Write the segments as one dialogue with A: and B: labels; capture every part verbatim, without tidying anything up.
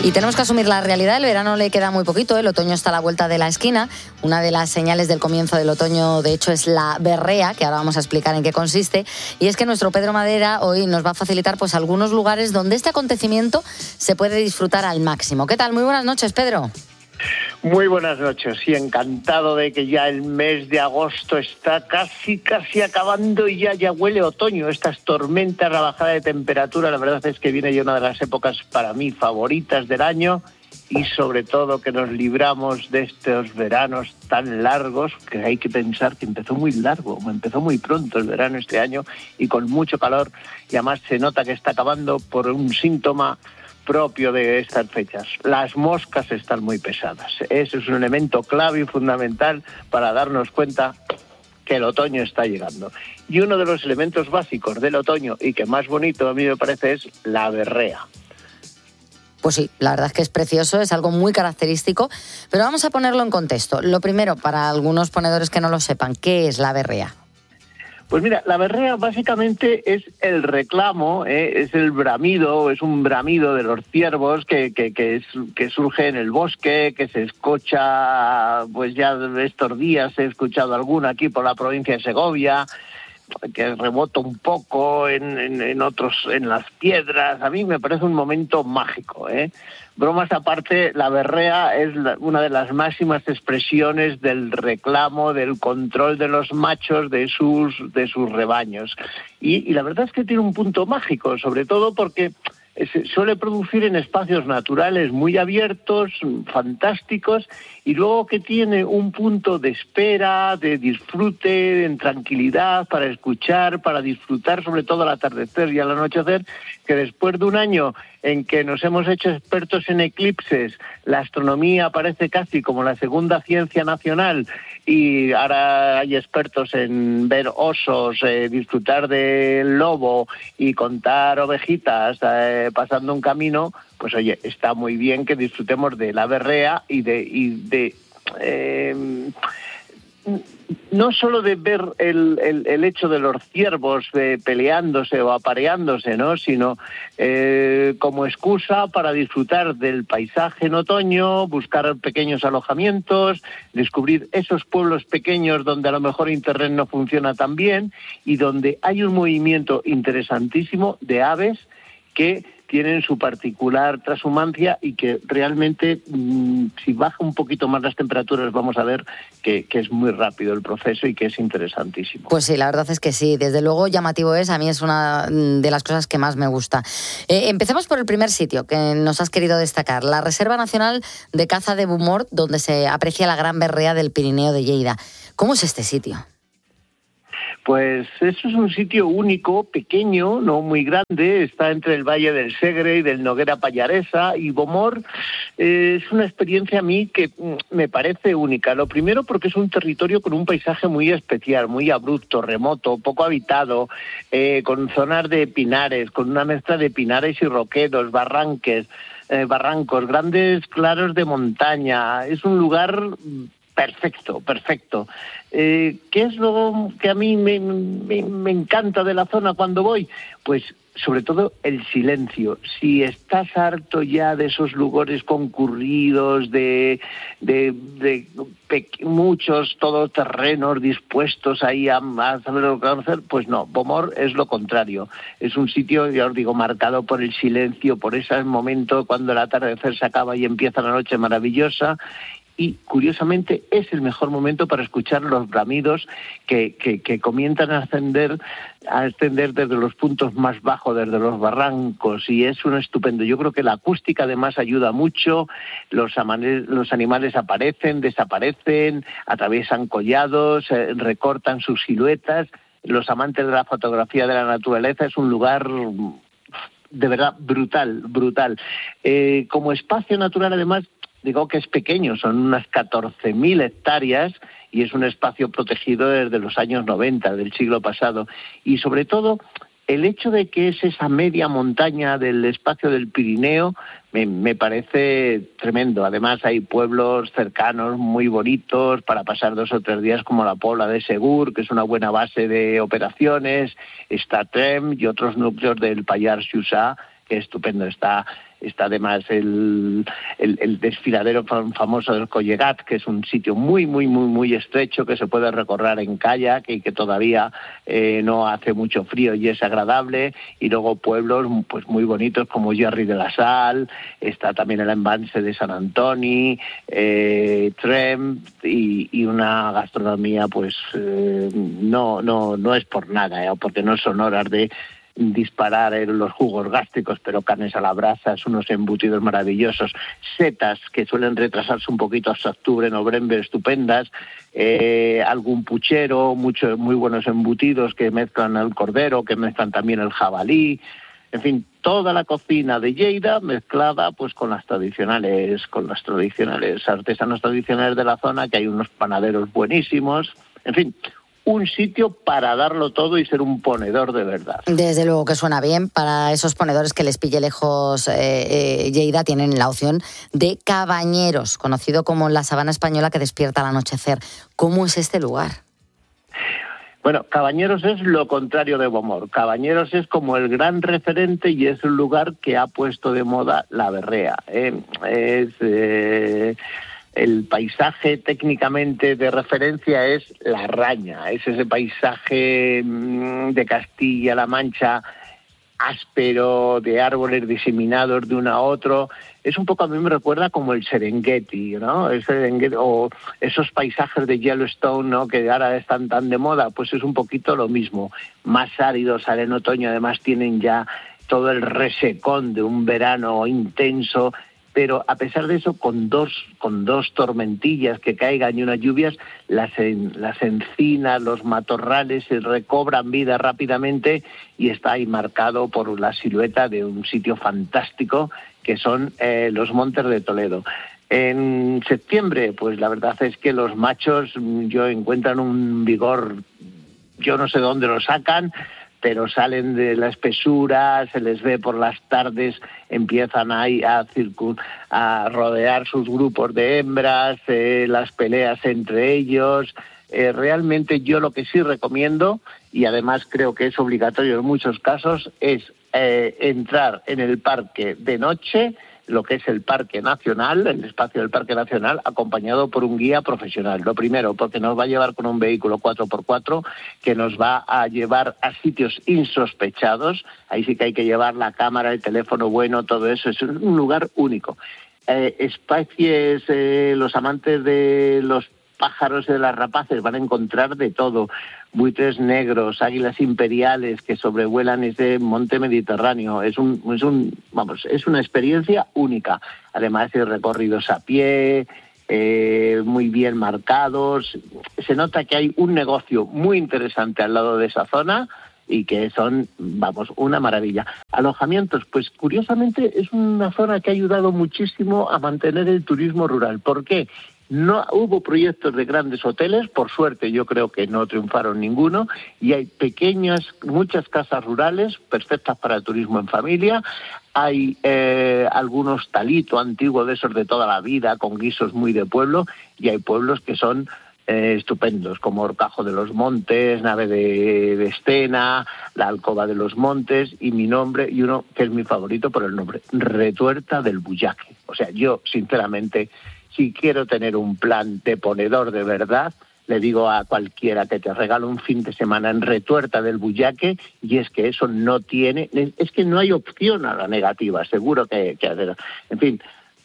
A: Y tenemos que asumir la realidad, el verano le queda muy poquito, el otoño está a la vuelta de la esquina. Una de las señales del comienzo del otoño, de hecho, es la berrea, que ahora vamos a explicar en qué consiste. Y es que nuestro Pedro Madera hoy nos va a facilitar pues algunos lugares donde este acontecimiento se puede disfrutar al máximo. ¿Qué tal? Muy buenas noches, Pedro.
B: Muy buenas noches y encantado de que ya el mes de agosto está casi, casi acabando y ya, ya huele otoño. Estas tormentas, la bajada de temperatura, la verdad es que viene ya una de las épocas para mí favoritas del año y sobre todo que nos libramos de estos veranos tan largos, que hay que pensar que empezó muy largo, empezó muy pronto el verano este año y con mucho calor y además se nota que está acabando por un síntoma propio de estas fechas. Las moscas están muy pesadas. Ese es un elemento clave y fundamental para darnos cuenta que el otoño está llegando. Y uno de los elementos básicos del otoño y que más bonito a mí me parece es la berrea.
A: Pues sí, la verdad es que es precioso, es algo muy característico, pero vamos a ponerlo en contexto. Lo primero, para algunos ponedores que no lo sepan, ¿qué es la berrea?
B: Pues mira, la berrea básicamente es el reclamo, ¿eh? Es el bramido, es un bramido de los ciervos que, que, que, es, que surge en el bosque, que se escucha, pues ya estos días he escuchado alguna aquí por la provincia de Segovia, que rebota un poco en, en, en otros, en las piedras. A mí me parece un momento mágico, ¿eh? Bromas aparte, la berrea es la, una de las máximas expresiones del reclamo, del control de los machos de sus, de sus rebaños. Y, y la verdad es que tiene un punto mágico, sobre todo porque se suele producir en espacios naturales muy abiertos, fantásticos, y luego que tiene un punto de espera, de disfrute, en tranquilidad, para escuchar, para disfrutar sobre todo al atardecer y al anochecer, que después de un año en que nos hemos hecho expertos en eclipses, la astronomía aparece casi como la segunda ciencia nacional y ahora hay expertos en ver osos, eh, disfrutar del lobo y contar ovejitas eh, pasando un camino, pues oye, está muy bien que disfrutemos de la berrea y de... Y de eh, no solo de ver el, el, el hecho de los ciervos eh, peleándose o apareándose, ¿no? Sino eh, como excusa para disfrutar del paisaje en otoño, buscar pequeños alojamientos, descubrir esos pueblos pequeños donde a lo mejor Internet no funciona tan bien y donde hay un movimiento interesantísimo de aves que tienen su particular transhumancia y que realmente, mmm, si baja un poquito más las temperaturas, vamos a ver que, que es muy rápido el proceso y que es interesantísimo.
A: Pues sí, la verdad es que sí, desde luego llamativo es, a mí es una de las cosas que más me gusta. Eh, empecemos por el primer sitio que nos has querido destacar, la Reserva Nacional de Caza de Boumort, donde se aprecia la gran berrea del Pirineo de Lleida. ¿Cómo es este sitio?
B: Pues eso es un sitio único, pequeño, no muy grande, está entre el Valle del Segre y del Noguera Pallaresa, y Boumort eh, es una experiencia a mí que me parece única. Lo primero porque es un territorio con un paisaje muy especial, muy abrupto, remoto, poco habitado, eh, con zonas de pinares, con una mezcla de pinares y roquedos, barranques, eh, barrancos, grandes claros de montaña. Es un lugar perfecto, perfecto. Eh, ¿Qué es lo que a mí me, me, me encanta de la zona cuando voy? Pues sobre todo el silencio. Si estás harto ya de esos lugares concurridos, de, de, de pe- muchos todoterrenos dispuestos ahí a, a saber lo que van a hacer, pues no, Boumort es lo contrario. Es un sitio, ya os digo, marcado por el silencio, por ese momento cuando el atardecer se acaba y empieza la noche maravillosa. Y, curiosamente, es el mejor momento para escuchar los bramidos que, que, que comienzan a ascender, a ascender desde los puntos más bajos, desde los barrancos, y es un estupendo. Yo creo que la acústica, además, ayuda mucho. Los, amanes, los animales aparecen, desaparecen, atraviesan collados, eh, recortan sus siluetas. Los amantes de la fotografía de la naturaleza, es un lugar de verdad brutal, brutal. Eh, como espacio natural, además, digo que es pequeño, son unas catorce mil hectáreas y es un espacio protegido desde los años noventa del siglo pasado. Y sobre todo, el hecho de que es esa media montaña del espacio del Pirineo me, me parece tremendo. Además, hay pueblos cercanos muy bonitos para pasar dos o tres días, como la Pobla de Segur, que es una buena base de operaciones, está Trem y otros núcleos del Pallars Jussá, parque estupendo. Está, está además el, el, el desfiladero famoso del Collegat, que es un sitio muy, muy, muy, muy estrecho que se puede recorrer en kayak y que todavía eh, no hace mucho frío y es agradable. Y luego pueblos pues muy bonitos como Gerri de la Sal, está también el embalse de San Antoni, eh, Trem y, y una gastronomía pues eh, no, no, no es por nada, ¿eh? Porque no son horas de disparar en los jugos gástricos, pero carnes a la brasa, unos embutidos maravillosos, setas que suelen retrasarse un poquito hasta octubre, noviembre, estupendas, eh, algún puchero, muchos muy buenos embutidos que mezclan el cordero, que mezclan también el jabalí, en fin, toda la cocina de Lleida mezclada pues con las tradicionales, con los tradicionales artesanos tradicionales de la zona, que hay unos panaderos buenísimos, en fin, un sitio para darlo todo y ser un ponedor de verdad.
A: Desde luego que suena bien. Para esos ponedores que les pille lejos eh, eh, Lleida, tienen la opción de Cabañeros, conocido como la sabana española que despierta al anochecer. ¿Cómo es este lugar?
B: Bueno, Cabañeros es lo contrario de Bomor. Cabañeros es como el gran referente y es un lugar que ha puesto de moda la berrea. ¿eh? Es... Eh... El paisaje técnicamente de referencia es La Raña, es ese paisaje de Castilla-La Mancha áspero, de árboles diseminados de uno a otro. Es un poco, a mí me recuerda como el Serengeti, ¿no? El Serengeti, o esos paisajes de Yellowstone, ¿no? Que ahora están tan de moda, pues es un poquito lo mismo. Más áridos, ahora en otoño además tienen ya todo el resecón de un verano intenso, pero a pesar de eso, con dos con dos tormentillas que caigan y unas lluvias, las, en, las encinas, los matorrales se recobran vida rápidamente y está ahí marcado por la silueta de un sitio fantástico que son eh, los Montes de Toledo. En septiembre, pues la verdad es que los machos yo encuentran un vigor, yo no sé dónde lo sacan, pero salen de la espesura, se les ve por las tardes, empiezan ahí a, circun- a rodear sus grupos de hembras, eh, las peleas entre ellos. Eh, realmente yo lo que sí recomiendo, y además creo que es obligatorio en muchos casos, es eh, entrar en el parque de noche, lo que es el Parque Nacional, el espacio del Parque Nacional, acompañado por un guía profesional. Lo primero, porque nos va a llevar con un vehículo cuatro por cuatro que nos va a llevar a sitios insospechados. Ahí sí que hay que llevar la cámara, el teléfono bueno, todo eso. Es un lugar único. Eh, especies, eh, los amantes de los pájaros y de las rapaces van a encontrar de todo. Buitres negros, águilas imperiales que sobrevuelan ese monte mediterráneo. Es un, es un, vamos, es una experiencia única. Además, hay recorridos a pie, eh, muy bien marcados. Se nota que hay un negocio muy interesante al lado de esa zona y que son, vamos, una maravilla. Alojamientos, pues curiosamente es una zona que ha ayudado muchísimo a mantener el turismo rural. ¿Por qué? No hubo proyectos de grandes hoteles, por suerte yo creo que no triunfaron ninguno, y hay pequeñas, muchas casas rurales perfectas para el turismo en familia. Hay eh, algunos talito antiguo de esos de toda la vida, con guisos muy de pueblo, y hay pueblos que son eh, estupendos, como Horcajo de los Montes, Nave de, de Estena, la Alcoba de los Montes, y mi nombre, y uno que es mi favorito por el nombre, Retuerta del Bullaque. O sea, yo sinceramente, si quiero tener un plan de ponedor de verdad, le digo a cualquiera que te regale un fin de semana en Retuerta del Bullaque, y es que eso no tiene, es que no hay opción a la negativa, seguro que, que hacer. En fin,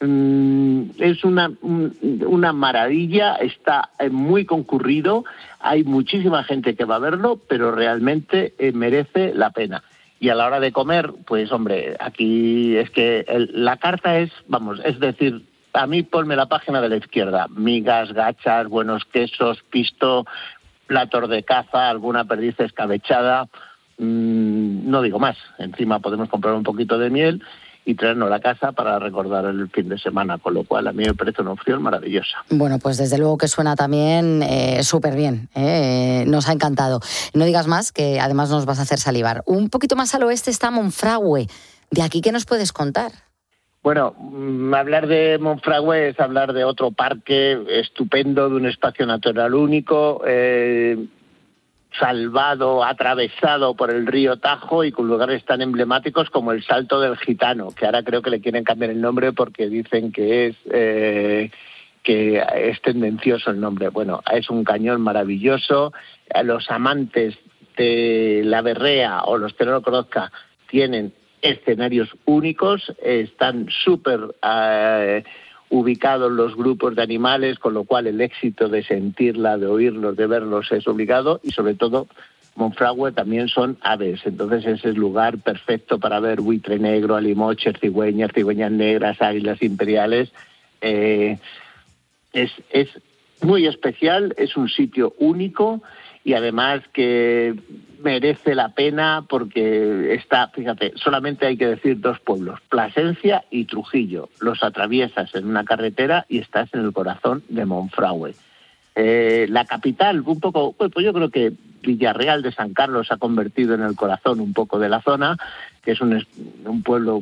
B: es una, una maravilla, está muy concurrido, hay muchísima gente que va a verlo, pero realmente merece la pena. Y a la hora de comer, pues hombre, aquí es que el, la carta es, vamos, es decir, a mí ponme la página de la izquierda, migas, gachas, buenos quesos, pisto, platos de caza, alguna perdiz escabechada, mmm, no digo más. Encima podemos comprar un poquito de miel y traernos a la casa para recordar el fin de semana, con lo cual a mí me parece una opción maravillosa.
A: Bueno, pues desde luego que suena también eh, súper bien, eh, nos ha encantado. No digas más, que además nos vas a hacer salivar. Un poquito más al oeste está Monfragüe. ¿De aquí qué nos puedes contar?
B: Bueno, hablar de Monfragüe es hablar de otro parque estupendo, de un espacio natural único. Eh, salvado, atravesado por el río Tajo y con lugares tan emblemáticos como el Salto del Gitano, que ahora creo que le quieren cambiar el nombre porque dicen que es eh, que es tendencioso el nombre. Bueno, es un cañón maravilloso. Los amantes de la berrea o los que no lo conozcan tienen escenarios únicos, están súper eh, ubicados los grupos de animales, con lo cual el éxito de sentirla, de oírlos, de verlos es obligado, y sobre todo Monfragüe también son aves, entonces es el lugar perfecto para ver buitre negro, alimoches, cigüeñas, cigüeñas negras, águilas imperiales. Eh, es, es muy especial, es un sitio único y además que merece la pena porque está, fíjate, solamente hay que decir dos pueblos, Plasencia y Trujillo. Los atraviesas en una carretera y estás en el corazón de Monfragüe. Eh, la capital, un poco, pues yo creo que Villarreal de San Carlos se ha convertido en el corazón un poco de la zona, que es un, un pueblo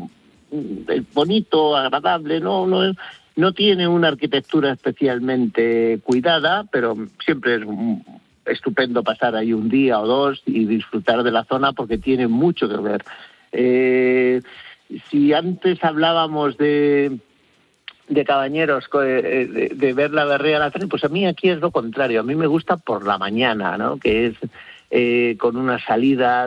B: bonito, agradable, no, no es... No tiene una arquitectura especialmente cuidada, pero siempre es estupendo pasar ahí un día o dos y disfrutar de la zona porque tiene mucho que ver. Eh, si antes hablábamos de, de Cabañeros, de, de, de ver la berrea a la tren, pues a mí aquí es lo contrario. A mí me gusta por la mañana, ¿no? Que es eh, con una salida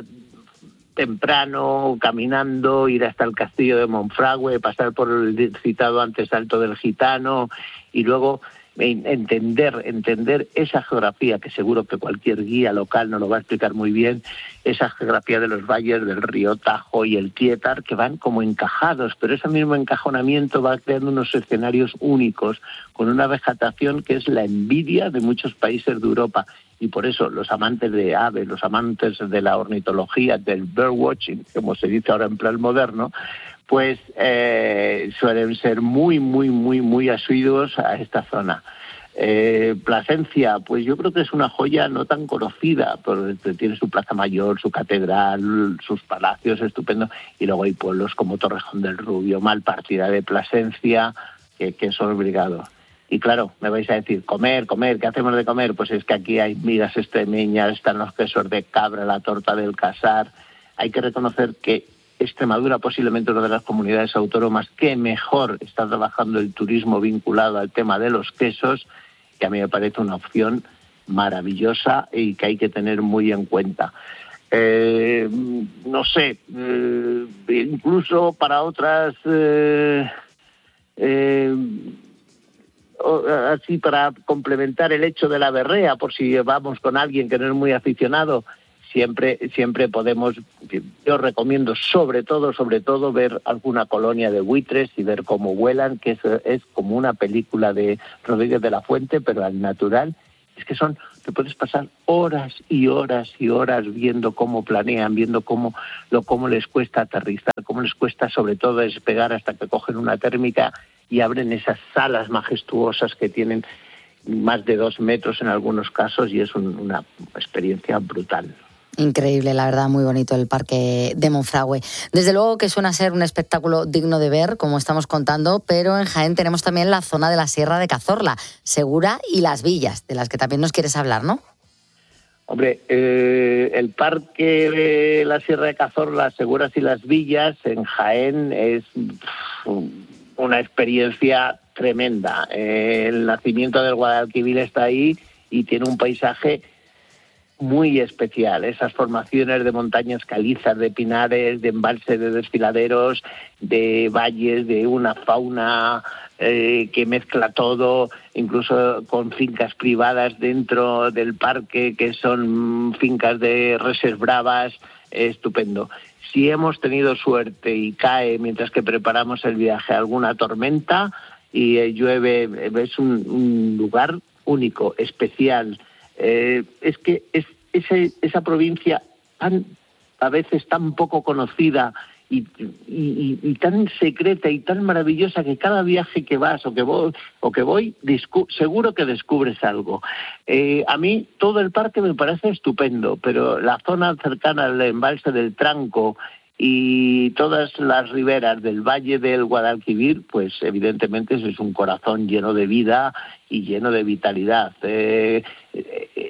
B: temprano, caminando, ir hasta el castillo de Monfragüe, pasar por el citado antes Salto del Gitano y luego entender, entender esa geografía que seguro que cualquier guía local nos lo va a explicar muy bien, esa geografía de los valles del río Tajo y el Tietar que van como encajados, pero ese mismo encajonamiento va creando unos escenarios únicos con una vegetación que es la envidia de muchos países de Europa. Y por eso los amantes de aves, los amantes de la ornitología, del birdwatching, como se dice ahora en plan moderno, pues eh, suelen ser muy, muy, muy, muy asiduos a esta zona. Eh, Plasencia, pues yo creo que es una joya no tan conocida, pero tiene su plaza mayor, su catedral, sus palacios estupendos, y luego hay pueblos como Torrejón del Rubio, Malpartida de Plasencia, que, que son obligados. Y claro, me vais a decir, comer, comer, ¿qué hacemos de comer? Pues es que aquí hay migas extremeñas, están los quesos de cabra, la torta del Casar. Hay que reconocer que Extremadura posiblemente una de las comunidades autónomas que mejor está trabajando el turismo vinculado al tema de los quesos, que a mí me parece una opción maravillosa y que hay que tener muy en cuenta. Eh, no sé, eh, incluso para otras... Eh, eh, así para complementar el hecho de la berrea, por si vamos con alguien que no es muy aficionado, siempre siempre podemos, yo recomiendo sobre todo, sobre todo ver alguna colonia de buitres y ver cómo vuelan, que es, es como una película de Rodríguez de la Fuente, pero al natural. Es que son, te puedes pasar horas y horas y horas viendo cómo planean, viendo cómo, lo, cómo les cuesta aterrizar, cómo les cuesta sobre todo despegar hasta que cogen una térmica y abren esas salas majestuosas que tienen más de dos metros en algunos casos y es un, una experiencia brutal.
A: Increíble, la verdad, muy bonito el parque de Monfragüe. Desde luego que suena ser un espectáculo digno de ver, como estamos contando, pero en Jaén tenemos también la zona de la Sierra de Cazorla, Segura y Las Villas, de las que también nos quieres hablar, ¿no?
B: Hombre, eh, el parque de la Sierra de Cazorla, Seguras y Las Villas, en Jaén es una experiencia tremenda. Eh, el nacimiento del Guadalquivir está ahí y tiene un paisaje muy especial, esas formaciones de montañas calizas, de pinares, de embalses, de desfiladeros, de valles, de una fauna eh, que mezcla todo, incluso con fincas privadas dentro del parque, que son fincas de reses bravas, eh, estupendo. Si hemos tenido suerte y cae mientras que preparamos el viaje alguna tormenta y eh, llueve, es un, un lugar único, especial. Eh, es que es ese, esa provincia tan a veces tan poco conocida y, y, y tan secreta y tan maravillosa que cada viaje que vas o que voy, o que voy discu- seguro que descubres algo. Eh, a mí todo el parque me parece estupendo, pero la zona cercana al embalse del Tranco y todas las riberas del Valle del Guadalquivir, pues evidentemente es un corazón lleno de vida y lleno de vitalidad. Eh, eh,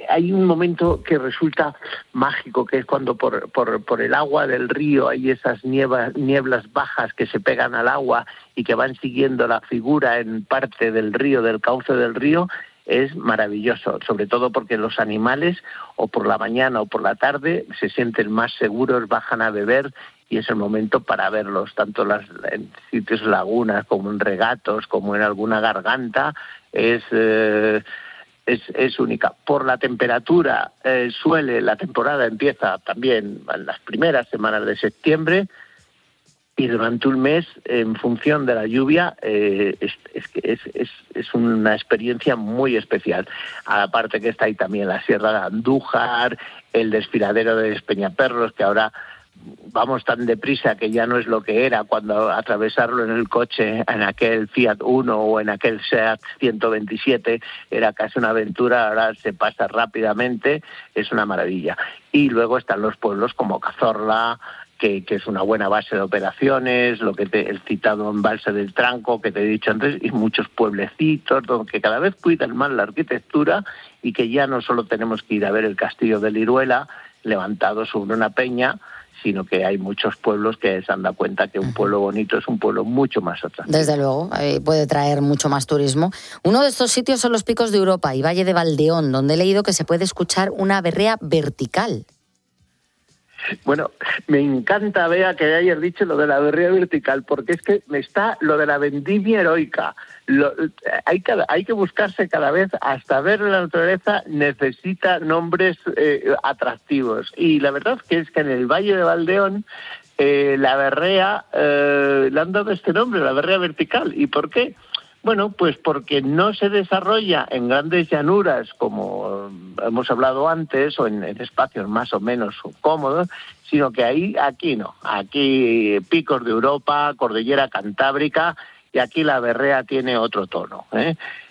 B: hay un momento que resulta mágico, que es cuando por, por, por el agua del río hay esas nieblas, nieblas bajas que se pegan al agua y que van siguiendo la figura en parte del río, del cauce del río. Es maravilloso, sobre todo porque los animales o por la mañana o por la tarde se sienten más seguros, bajan a beber y es el momento para verlos, tanto las, en sitios lagunas como en regatos, como en alguna garganta, es, eh, es, es única. Por la temperatura, eh, suele, la temporada empieza también en las primeras semanas de septiembre, y durante un mes, en función de la lluvia, eh, es, es, es, es, es una experiencia muy especial. Aparte que está ahí también la Sierra de Andújar, el desfiladero de Despeñaperros, que ahora vamos tan deprisa que ya no es lo que era cuando atravesarlo en el coche, en aquel Fiat Uno o en aquel Seat ciento veintisiete, era casi una aventura, ahora se pasa rápidamente, es una maravilla. Y luego están los pueblos como Cazorla, Que, que es una buena base de operaciones, lo que te, el citado embalse del Tranco que te he dicho antes, y muchos pueblecitos donde cada vez cuidan más la arquitectura y que ya no solo tenemos que ir a ver el castillo de Liruela levantado sobre una peña, sino que hay muchos pueblos que se han dado cuenta que un pueblo bonito es un pueblo mucho más atractivo.
A: Desde luego, eh, puede traer mucho más turismo. Uno de estos sitios son los Picos de Europa y Valle de Valdeón, donde he leído que se puede escuchar una berrea vertical.
B: Bueno, me encanta, Bea, que hayas dicho lo de la berrea vertical, porque es que me está lo de la vendimia heroica. Lo, hay, cada, hay que buscarse cada vez, hasta ver la naturaleza necesita nombres eh, atractivos. Y la verdad que es que en el Valle de Valdeón eh, la berrea eh, le han dado este nombre, la berrea vertical. ¿Y por qué? Bueno, pues porque no se desarrolla en grandes llanuras, como hemos hablado antes, o en, en espacios más o menos cómodos, sino que ahí, aquí no. Aquí Picos de Europa, Cordillera Cantábrica, y aquí la berrea tiene otro tono, ¿eh?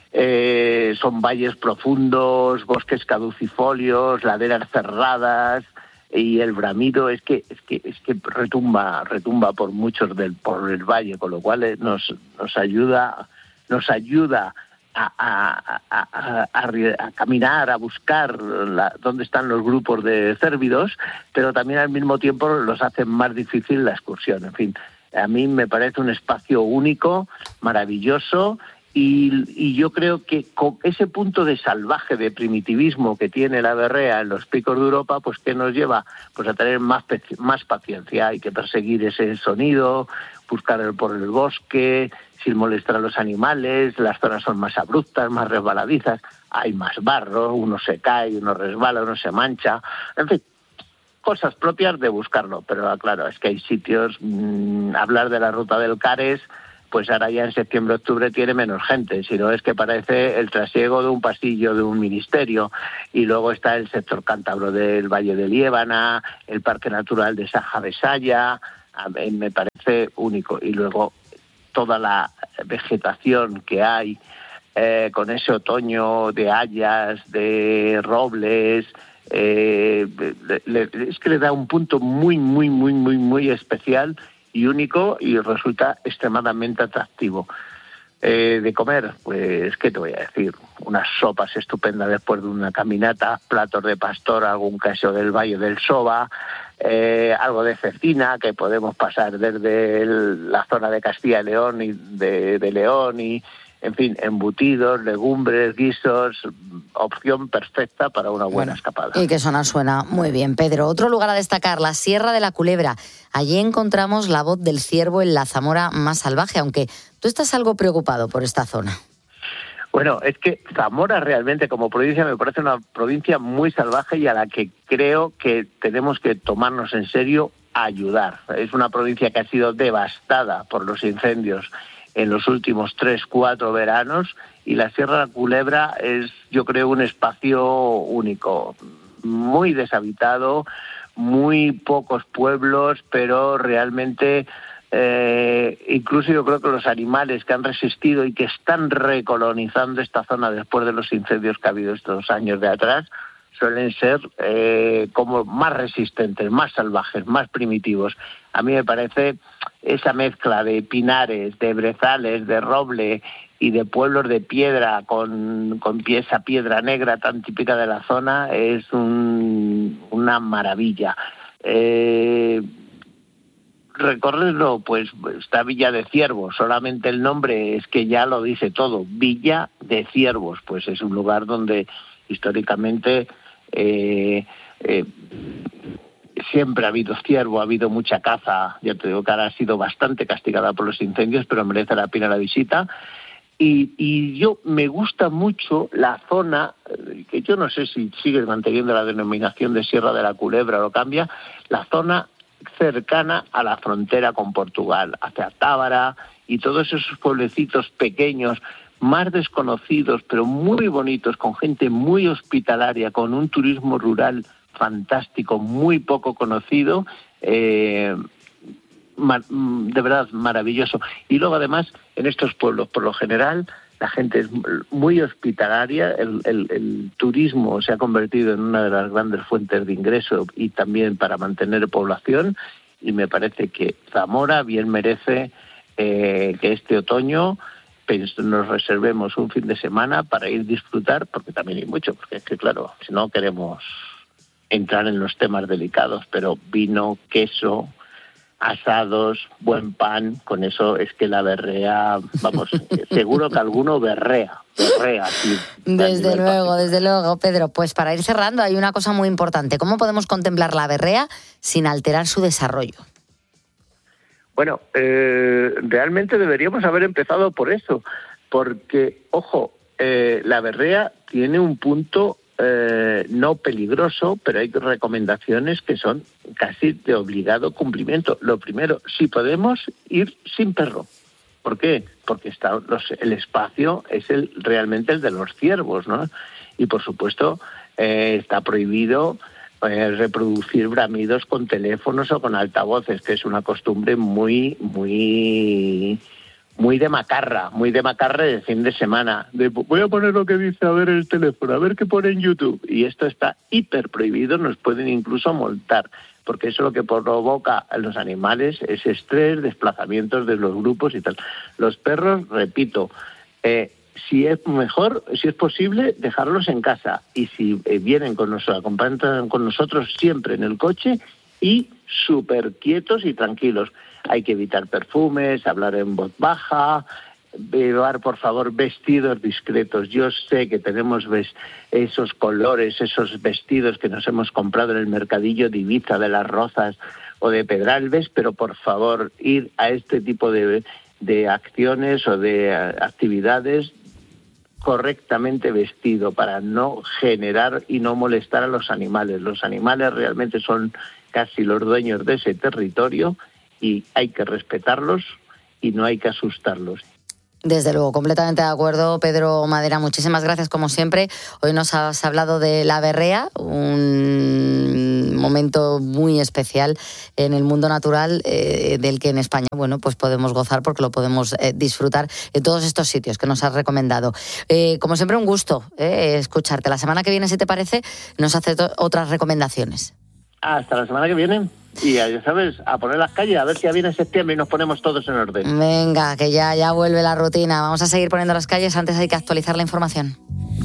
B: Eh, son valles profundos, bosques caducifolios, laderas cerradas, y el bramido es que es que es que retumba retumba por muchos del por el valle, con lo cual nos nos ayuda nos ayuda a, a, a, a, a caminar, a buscar la, dónde están los grupos de cérvidos, pero también al mismo tiempo los hace más difícil la excursión. En fin, a mí me parece un espacio único, maravilloso, y, y yo creo que con ese punto de salvaje, de primitivismo que tiene la berrea en los Picos de Europa, pues que nos lleva pues a tener más, más paciencia. Hay que perseguir ese sonido, buscar por el bosque, sin molestar a los animales, las zonas son más abruptas, más resbaladizas, hay más barro, uno se cae, uno resbala, uno se mancha, en fin, cosas propias de buscarlo. Pero claro, es que hay sitios, mmm, hablar de la ruta del Cares, pues ahora ya en septiembre-octubre tiene menos gente, sino es que parece el trasiego de un pasillo de un ministerio. Y luego está el sector cántabro del Valle de Liébana, el Parque Natural de Saja-Besaya, me parece único. Y luego toda la vegetación que hay, eh, con ese otoño de hayas, de robles, eh, le, le, es que le da un punto muy, muy, muy, muy, muy especial y único, y resulta extremadamente atractivo. Eh, de comer, pues, ¿qué te voy a decir? Unas sopas estupendas después de una caminata, platos de pastor, algún queso del Valle del Soba, eh, algo de cecina, que podemos pasar desde el, la zona de Castilla y León y de, de León, y en fin, embutidos, legumbres, guisos, opción perfecta para una buena bueno, escapada.
A: Y que suena, suena muy bien, Pedro. Otro lugar a destacar, la Sierra de la Culebra. Allí encontramos la voz del ciervo en la Zamora más salvaje, aunque tú estás algo preocupado por esta zona.
B: Bueno, es que Zamora realmente como provincia me parece una provincia muy salvaje y a la que creo que tenemos que tomarnos en serio a ayudar. Es una provincia que ha sido devastada por los incendios en los últimos tres, cuatro veranos, y la Sierra de la Culebra es, yo creo, un espacio único, muy deshabitado, muy pocos pueblos, pero realmente eh, incluso yo creo que los animales que han resistido y que están recolonizando esta zona después de los incendios que ha habido estos años de atrás suelen ser eh, como más resistentes, más salvajes, más primitivos. A mí me parece esa mezcla de pinares, de brezales, de roble y de pueblos de piedra con, con esa piedra negra tan típica de la zona es un, una maravilla. Eh, recorrerlo, pues está Villa de Ciervos, solamente el nombre es que ya lo dice todo, Villa de Ciervos, pues es un lugar donde históricamente eh, eh, siempre ha habido ciervo, ha habido mucha caza, ya te digo que ahora ha sido bastante castigada por los incendios, pero merece la pena la visita. Y, y yo me gusta mucho la zona, que yo no sé si sigue manteniendo la denominación de Sierra de la Culebra o lo cambia, la zona cercana a la frontera con Portugal, hacia Tábara y todos esos pueblecitos pequeños, más desconocidos, pero muy bonitos, con gente muy hospitalaria, con un turismo rural fantástico, muy poco conocido, eh, de verdad maravilloso. Y luego además en estos pueblos por lo general la gente es muy hospitalaria, el, el, el turismo se ha convertido en una de las grandes fuentes de ingreso y también para mantener población, y me parece que Zamora bien merece eh, que este otoño pues, nos reservemos un fin de semana para ir a disfrutar, porque también hay mucho, porque es que claro, si no queremos entrar en los temas delicados, pero vino, queso, asados, buen pan, con eso es que la berrea, vamos, seguro que alguno berrea, berrea. Sí,
A: desde luego, desde luego, Pedro. Pues para ir cerrando hay una cosa muy importante. ¿Cómo podemos contemplar la berrea sin alterar su desarrollo?
B: Bueno, eh, realmente deberíamos haber empezado por eso, porque, ojo, eh, la berrea tiene un punto Eh, no peligroso, pero hay recomendaciones que son casi de obligado cumplimiento. Lo primero, si podemos ir sin perro. ¿Por qué? Porque está los, el espacio es el realmente el de los ciervos, ¿no? Y por supuesto eh, está prohibido eh, reproducir bramidos con teléfonos o con altavoces, que es una costumbre muy, muy muy de macarra, muy de macarra de fin de semana. De, voy a poner lo que dice, a ver el teléfono, a ver qué pone en YouTube. Y esto está hiper prohibido, nos pueden incluso multar, porque eso lo que provoca a los animales es estrés, desplazamientos de los grupos y tal. Los perros, repito, eh, si es mejor, si es posible, dejarlos en casa. Y si eh, vienen con nosotros, acompañan con nosotros siempre en el coche y súper quietos y tranquilos. Hay que evitar perfumes, hablar en voz baja, llevar, por favor, vestidos discretos. Yo sé que tenemos ves, esos colores, esos vestidos que nos hemos comprado en el mercadillo de Ibiza, de Las Rozas o de Pedralbes, pero por favor, ir a este tipo de, de acciones o de actividades correctamente vestido para no generar y no molestar a los animales. Los animales realmente son casi los dueños de ese territorio y hay que respetarlos y no hay que asustarlos.
A: Desde luego, completamente de acuerdo, Pedro Madera. Muchísimas gracias, como siempre. Hoy nos has hablado de la berrea, un momento muy especial en el mundo natural eh, del que en España, bueno, pues podemos gozar porque lo podemos eh, disfrutar en todos estos sitios que nos has recomendado. Eh, como siempre, un gusto eh, escucharte. La semana que viene, si te parece, nos haces otras recomendaciones.
B: Hasta la semana que viene. Y ya sabes, a poner las calles, a ver si ya viene septiembre y nos ponemos todos en orden.
A: Venga, que ya, ya vuelve la rutina. Vamos a seguir poniendo las calles, antes hay que actualizar la información.